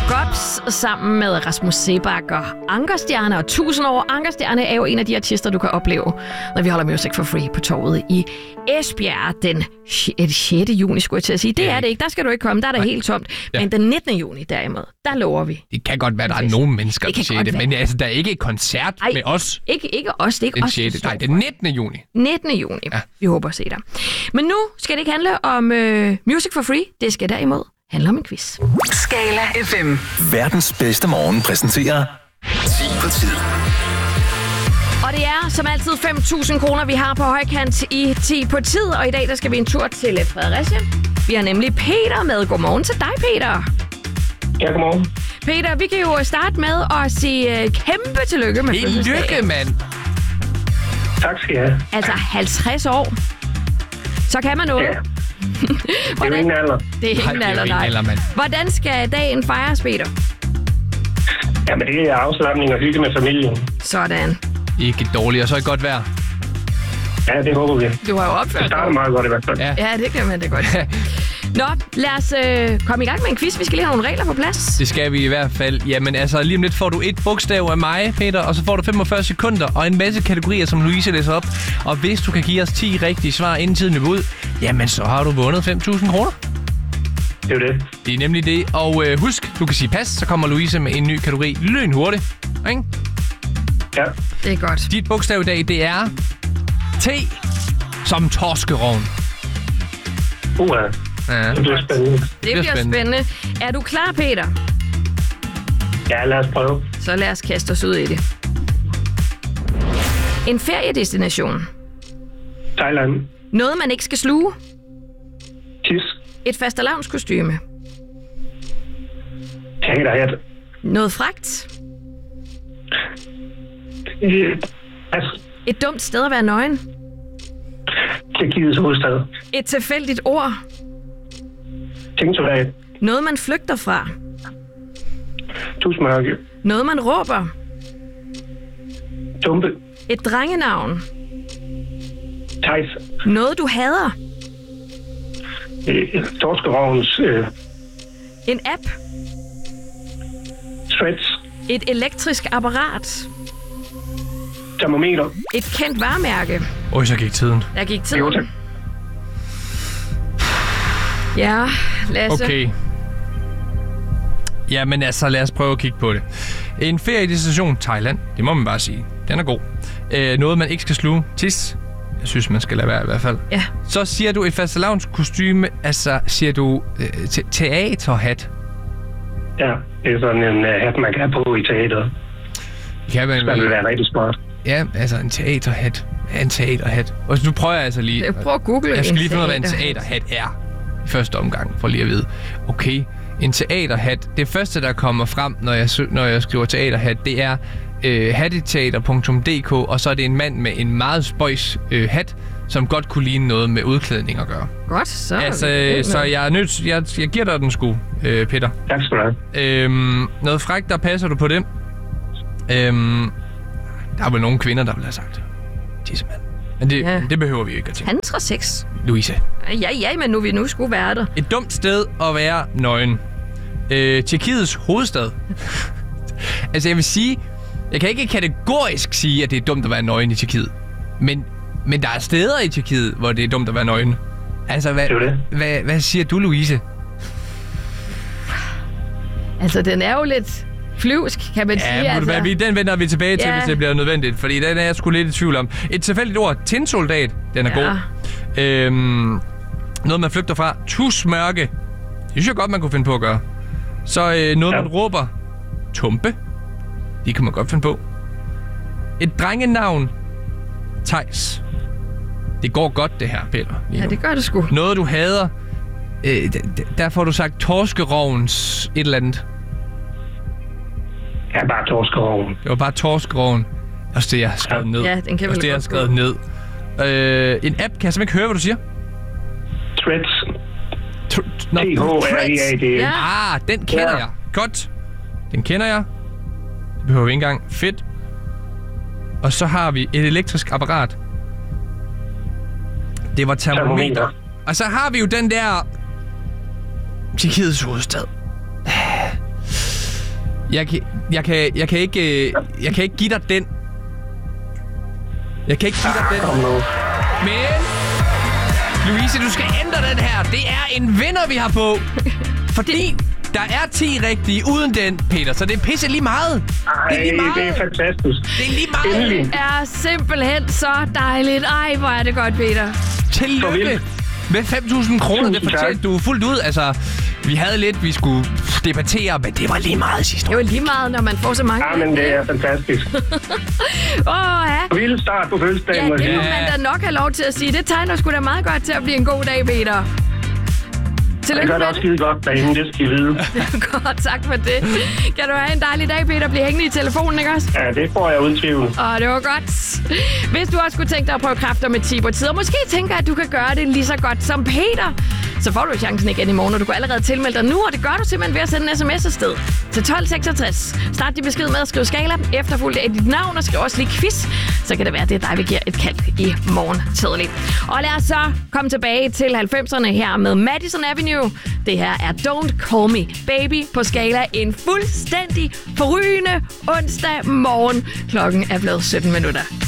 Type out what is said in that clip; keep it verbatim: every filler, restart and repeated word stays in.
Gops sammen med Rasmus Seebach og Ankerstjerne og tusind år. Ankerstjerne er jo en af de artister, du kan opleve, når vi holder Music for Free på torvet i Esbjerg den sjette juni, skulle jeg til at sige. Det er det ikke. Der skal du ikke komme. Der er det helt tomt. Ja. Men den nittende juni derimod, der lover vi. Det kan godt være, der er nogle mennesker, der siger det. Men altså, der er ikke et koncert Ej, med os. Ikke, ikke os. Det er ikke den os. sjette Nej, den nittende juni. nittende juni. Ja. Vi håber at se dig. Men nu skal det ikke handle om øh, Music for Free. Det skal derimod handler om en quiz. Skala F M. Verdens bedste morgen præsenterer ti på tid. Og det er som altid fem tusind kroner, vi har på højkant i ti på tid. Og i dag der skal vi en tur til Fredericia. Vi har nemlig Peter med. Godmorgen til dig, Peter. Ja, godmorgen. Peter, vi kan jo starte med at sige kæmpe tillykke med fødselsdagen. Tillykke, mand. Tak skal jeg have. Altså halvtreds år. Så kan man noget. Ja. Det er jo ingen alder. Det er ingen alder, nej. Hvordan skal dagen fejres, Peter? Jamen, det er afslapning og hygge med familien. Sådan. Ikke dårligt, og så er det godt vejr. Ja, det håber vi. Du har jo opført det. starter meget godt i hvert fald. Ja, ja det kan man det godt. Nå, lad os øh, komme i gang med en quiz. Vi skal lige have nogle regler på plads. Det skal vi i hvert fald. Jamen altså, lige om lidt får du et bogstav af mig, Peter, og så får du femogfyrre sekunder og en masse kategorier, som Louise læser op. Og hvis du kan give os ti rigtige svar inden tiden løber ud, jamen så har du vundet fem tusind kroner. Det er det. Det er nemlig det. Og øh, husk, du kan sige pas, så kommer Louise med en ny kategori lynhurtigt. Ikke? Ja. Det er godt. Dit bogstav i dag, det er T som torskerovn. Uha. Ja. Det bliver spændende. Det bliver spændende. spændende. Er du klar, Peter? Ja, lad os prøve. Så lad os kaste os ud i det. En feriedestination. Thailand. Noget, man ikke skal sluge. Tis. Et fastelavnskostyme. Teaterhat. Noget fragt. Altså. Et dumt sted at være nøgen. Tjekkiets hovedstad. Et tilfældigt ord. Tingsoldat. Noget, man flygter fra. Tusmørke. Noget, man råber. Tumpe. Et drengenavn. Thijs. Noget, du hader. Øh, Torskerovns. Øh. En app. Threads. Et elektrisk apparat. Termometer. Et kendt varemærke. Oj, så gik tiden. Der gik tiden. Jo, tak. Ja, Lasse. Okay. Jamen altså, lad os prøve at kigge på det. En feriedestination, Thailand. Det må man bare sige. Den er god. Øh, noget, man ikke skal sluge. Tis. Jeg synes, man skal lade være i hvert fald. Ja. Så siger du et fastelavnskostyme. Altså, siger du øh, te- teaterhat. Ja, det er sådan en uh, hat, man kan have på i teateret. Det kan være, det vil være rigtig smart. Ja, altså en teaterhat. En teaterhat. Og så nu prøver jeg altså lige... Jeg prøver at google Jeg skal en lige finde ud af, hvad en teaterhat teaterhat er. I første omgang, for lige at vide. Okay, en teaterhat. Det første, der kommer frem, når jeg, når jeg skriver teaterhat, det er øh, hatteteater punktum d k, og så er det en mand med en meget spøjs øh, hat, som godt kunne ligne noget med udklædning at gøre. Godt, så Altså, så jeg er nødt... Jeg, jeg giver dig den sgu, øh, Peter. Tak skal du have. Øhm, noget frækt, der passer du på det. Øhm, der er vel nogle kvinder, der vil have sagt tissemand. Men det, ja. det behøver vi ikke at tænke. Tantra sex. Louise. Ja, ja, men nu vi nu skulle være der. Et dumt sted at være nøgen. Øh, Tjekkiets hovedstad. Altså, jeg vil sige... Jeg kan ikke kategorisk sige, at det er dumt at være nøgen i Tjekkiet. Men, men der er steder i Tjekkiet, hvor det er dumt at være nøgen. Altså, hvad, det det. hvad, hvad siger du, Louise? Altså, den er jo lidt flyvsk, kan man ja, sige. Altså. Ja, den vender vi tilbage til, ja. hvis det bliver nødvendigt. Fordi den er jeg sgu lidt i tvivl om. Et tilfældigt ord. Tinsoldat. Den er ja. god. Øhm, noget, man flygter fra. Tusmørke. Det synes jeg godt, man kunne finde på at gøre. Så øh, noget, ja. man råber. Tumpe. De kan man godt finde på. Et drengenavn. Thijs. Det går godt, det her, Peter. Ja, det gør det sgu. Noget, du hader. Øh, d- der får du sagt torskerovns et eller andet. Ja, bare torskerovn. Det var bare torskerovn. Også det, jeg har skrevet ned. Ja, den kan Også det, jeg har skrevet ned. Øh, en app, kan jeg simpelthen ikke høre, hvad du siger? Threads. T H R I A D S. Ja. Ah, den kender ja. jeg. Godt. Den kender jeg. Det behøver vi ikke engang. Fedt. Og så har vi et elektrisk apparat. Det var termometer. termometer. Og så har vi jo den der... Tjekkiets hovedstad. Jeg kan, jeg kan, jeg kan ikke, øh, jeg kan ikke give dig den. Jeg kan ikke give dig den. Kom nu. Men, Louise, du skal ændre den her. Det er en vinder, vi har på. Fordi der er ti rigtige uden den, Peter. Så det er pisse lige meget. Ej, det er lige meget. det er fantastisk. Det er lige meget. Endelig. Det er simpelthen så dejligt. Ej, hvor er det godt, Peter. Tillykke med fem tusind kroner. Det fortæller du fuldt ud. Altså, vi havde lidt, vi skulle debattere, men det var lige meget sidste år. Det er jo lige meget, når man får så mange. Ja, men det er fantastisk. Åh, ja. Vild start på fødselsdagen. Ja, må jeg det må sige. man da nok have lov til at sige. Det tegner sgu da meget godt til at blive en god dag, Peter. Det Tillykke gør med det også skide godt derinde, det skal I vide. Godt, tak for det. Kan du have en dejlig dag, Peter? Bliv hængende i telefonen, ikke også? Ja, det får jeg uden tvivl. Åh, det var godt. Hvis du også skulle tænke dig at prøve kræfter med Tiber-tid, og måske tænker, at du kan gøre det lige så godt som Peter, så får du chancen igen i morgen, og du kan allerede tilmelde dig nu, og det gør du simpelthen ved at sende en sms afsted til tolv seksogtres. Start din besked med at skrive skala, efterfulgt af dit navn, og skriv også lige quiz. Så kan det være, at det er dig, vi giver et kald i morgen tidligt. Og lad os så komme tilbage til halvfemserne her med Madison Avenue. Det her er Don't Call Me Baby på Skala. En fuldstændig forrygende onsdag morgen. Klokken er blevet sytten minutter.